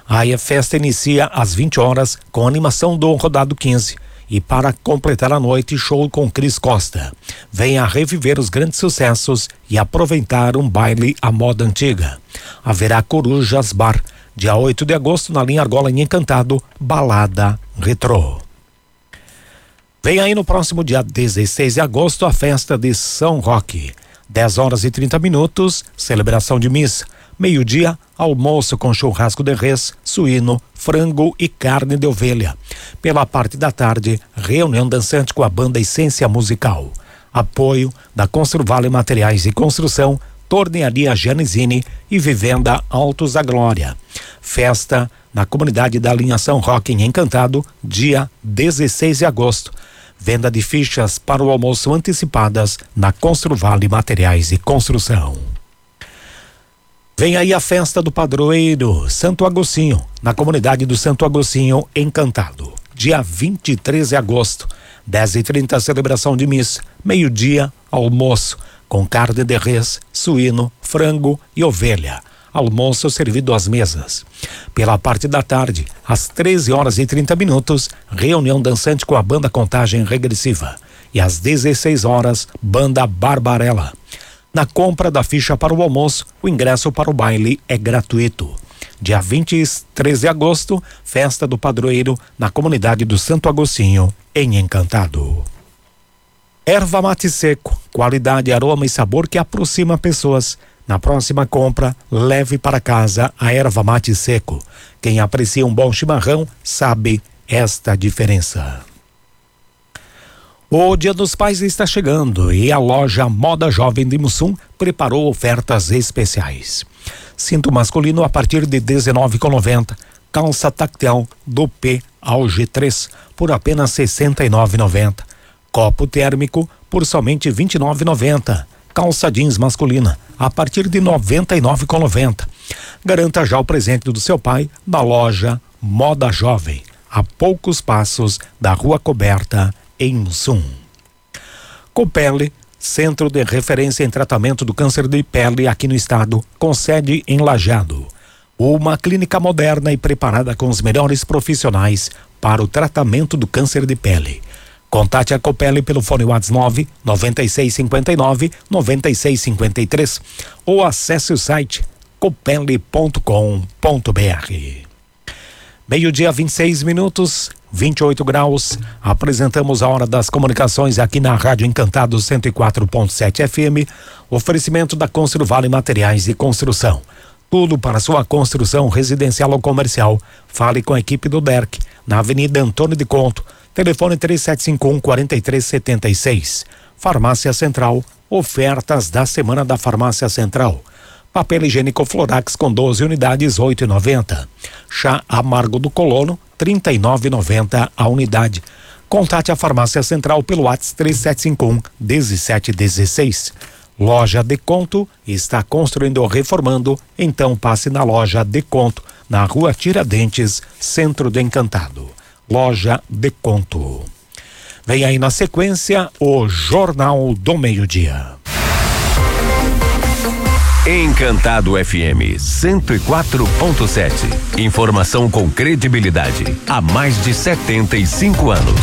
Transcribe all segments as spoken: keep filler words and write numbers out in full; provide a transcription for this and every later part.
Aí a festa inicia às vinte horas com animação do Rodado quinze. E para completar a noite, show com Cris Costa. Venha reviver os grandes sucessos e aproveitar um baile à moda antiga. Haverá Corujas Bar, dia oito de agosto, na linha Argola em Encantado, balada retrô. Vem aí no próximo dia dezesseis de agosto a festa de São Roque. dez horas e trinta minutos, celebração de missa. Meio-dia, almoço com churrasco de res, suíno, frango e carne de ovelha. Pela parte da tarde, reunião dançante com a banda Essência Musical. Apoio da Construvale Materiais e Construção, Tornearia Genesini e Vivenda Altos da Glória. Festa na comunidade da linha São Roque em Encantado, dia dezesseis de agosto. Venda de fichas para o almoço antecipadas na Construvale Materiais e Construção. Vem aí a festa do padroeiro Santo Agostinho, na comunidade do Santo Agostinho Encantado. Dia vinte e três de agosto, dez e trinta, celebração de missa. Meio-dia, almoço, com carne de res, suíno, frango e ovelha. Almoço servido às mesas. Pela parte da tarde, às treze horas e trinta minutos, reunião dançante com a banda Contagem Regressiva. E às dezesseis horas, banda Barbarella. Na compra da ficha para o almoço, o ingresso para o baile é gratuito. Dia vinte e três de agosto, festa do padroeiro na comunidade do Santo Agostinho, em Encantado. Erva mate seco, qualidade, aroma e sabor que aproxima pessoas. Na próxima compra, leve para casa a erva mate seco. Quem aprecia um bom chimarrão sabe esta diferença. O Dia dos Pais está chegando e a loja Moda Jovem de Mussum preparou ofertas especiais. Cinto masculino a partir de dezenove reais e noventa centavos. Calça tactel do P ao G três por apenas sessenta e nove reais e noventa centavos. Copo térmico por somente vinte e nove reais e noventa centavos. Calça jeans masculina a partir de noventa e nove reais e noventa centavos. Garanta já o presente do seu pai na loja Moda Jovem, a poucos passos da Rua Coberta, em Mussum. Copele, centro de referência em tratamento do câncer de pele aqui no estado, com sede em Lajeado. Uma clínica moderna e preparada com os melhores profissionais para o tratamento do câncer de pele. Contate a Copele pelo fone WhatsApp nove nove seis cinco nove nove seis cinco três ou acesse o site copele ponto com ponto br. Meio-dia, vinte e seis minutos, vinte e oito graus. Apresentamos a Hora das Comunicações aqui na Rádio Encantado cento e quatro ponto sete F M. Oferecimento da Construvale Materiais e Construção. Tudo para sua construção residencial ou comercial. Fale com a equipe do D E R C na Avenida Antônio de Conto. Telefone três sete cinco um, quatro três sete seis. Farmácia Central. Ofertas da Semana da Farmácia Central. Papel higiênico Florax com doze unidades, oito reais e noventa centavos. Chá amargo do colono, trinta e nove reais e noventa centavos a unidade. Contate a Farmácia Central pelo WhatsApp três sete cinco um, um sete um seis. Loja Deconto está construindo ou reformando, então passe na Loja Deconto, na Rua Tiradentes, Centro do Encantado. Loja Deconto. Vem aí na sequência o Jornal do Meio-Dia. Encantado F M cento e quatro ponto sete. Informação com credibilidade há mais de setenta e cinco anos.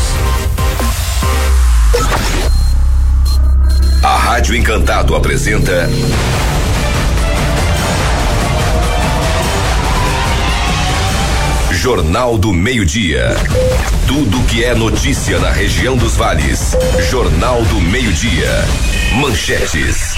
A Rádio Encantado apresenta Jornal do Meio-Dia. Tudo que é notícia na região dos vales. Jornal do Meio-Dia. Manchetes.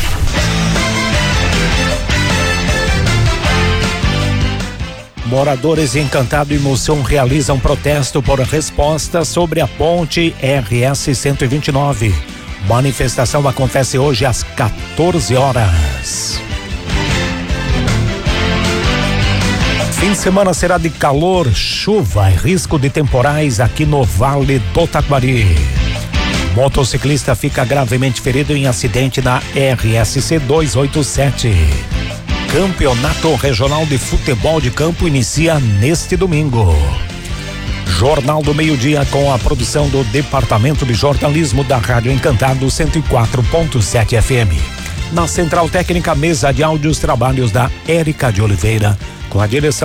Moradores em Encantado e Mussum realizam protesto por resposta sobre a ponte R S cento e vinte e nove. Manifestação acontece hoje às quatorze horas. Fim de semana será de calor, chuva e risco de temporais aqui no Vale do Taquari. Motociclista fica gravemente ferido em acidente na R S C duzentos e oitenta e sete. Campeonato Regional de Futebol de Campo inicia neste domingo. Jornal do Meio-Dia com a produção do Departamento de Jornalismo da Rádio Encantado cento e quatro ponto sete F M. Na Central Técnica, mesa de áudios, trabalhos da Érica de Oliveira, com a direção